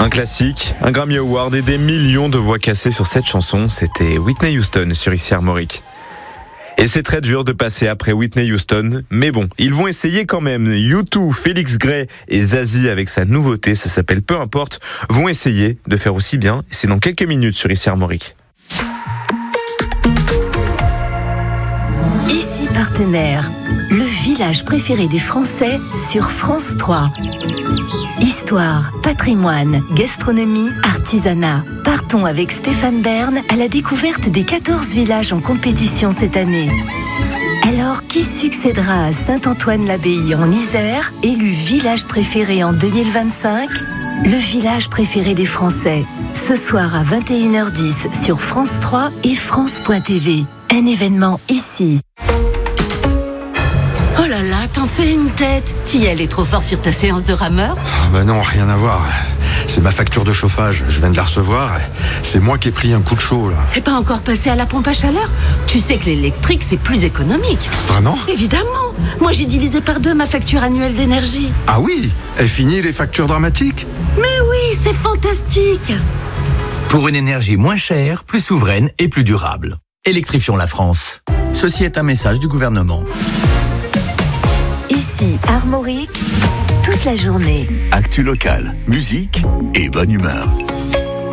classique, un Grammy Award et des millions de voix cassées sur cette chanson. C'était Whitney Houston sur ici Armorique. Et c'est très dur de passer après Whitney Houston, mais bon, ils vont essayer quand même. U2, Félix Gray et Zazie avec sa nouveauté, ça s'appelle Peu importe, vont essayer de faire aussi bien. Et c'est dans quelques minutes sur ici Armorique. Ici Partenaire, le village préféré des Français sur France 3. Histoire, patrimoine, gastronomie, artisanat. Partons avec Stéphane Bern à la découverte des 14 villages en compétition cette année. Alors, qui succédera à Saint-Antoine-l'Abbaye en Isère, élu village préféré en 2025 ? Le village préféré des Français. Ce soir à 21h10 sur France 3 et France.tv. Un événement ici. Oh là là, t'en fais une tête. T'y allais trop fort sur ta séance de rameur ? Non, rien à voir. C'est ma facture de chauffage, je viens de la recevoir. C'est moi qui ai pris un coup de chaud là. T'es pas encore passé à la pompe à chaleur ? Tu sais que l'électrique c'est plus économique. Vraiment ? Évidemment. Moi j'ai divisé par 2 ma facture annuelle d'énergie. Ah oui ? Est fini les factures dramatiques ? Mais oui, c'est fantastique. Pour une énergie moins chère, plus souveraine et plus durable. Électrifions la France. Ceci est un message du gouvernement. Ici Armorique, toute la journée. Actu locale, musique et bonne humeur.